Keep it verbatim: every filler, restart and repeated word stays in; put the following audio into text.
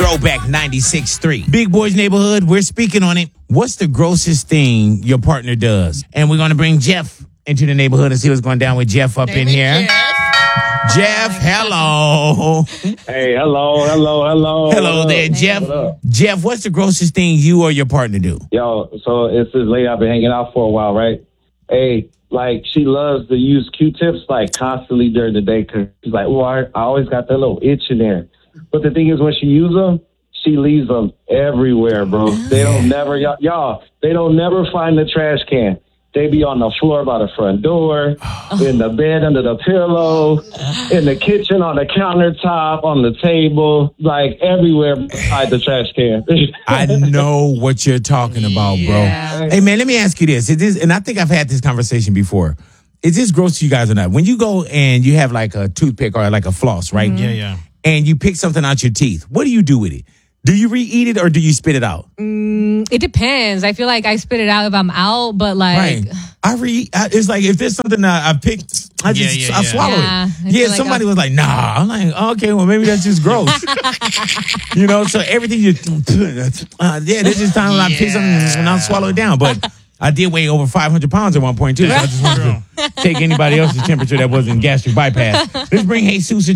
Throwback ninety-six point three. Big Boys Neighborhood, we're speaking on it. What's the grossest thing your partner does? And we're going to bring Jeff into the neighborhood and see what's going down with Jeff up in here. Jeff, Jeff hello. Hey, hello, hello, hello. Hello there, Jeff. What Jeff, what's the grossest thing you or your partner do? Yo, so it's this lady I've been hanging out for a while, right? Hey, like, she loves to use Q-tips, like, constantly during the day because she's like, well, I, I always got that little itch in there. But the thing is, when she uses them, she leaves them everywhere, bro. They don't never, y'all, y'all, they don't never find the trash can. They be on the floor by the front door, in the bed under the pillow, in the kitchen, on the countertop, on the table, like everywhere beside the trash can. I know what you're talking about, bro. Yeah. Hey, man, let me ask you this. Is this. And I think I've had this conversation before. Is this gross to you guys or not? When you go and you have like a toothpick or like a floss, right? Yeah, yeah. And you pick something out your teeth, what do you do with it? Do you re-eat it or do you spit it out? Mm, it depends. I feel like I spit it out if I'm out, but like... Right. I re. I, it's like if there's something that I picked, I just Yeah, yeah, I yeah. swallow Yeah, I it. Yeah, feel like somebody I- was like, "Nah." I'm like, "Okay, well maybe that's just gross." You know, so everything you, uh, yeah, there's just times when I pick something and I'll swallow it down. But I did weigh over five hundred pounds at one point too. So I just wanted to take anybody else's temperature that wasn't gastric bypass. Let's bring Jesus